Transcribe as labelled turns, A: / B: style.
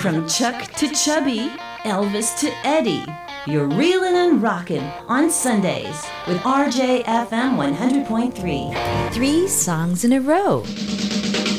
A: From Chuck to Chubby, Elvis to Eddie, you're reelin' and rockin' on Sundays with RJFM 100.3.
B: 3 songs in a row.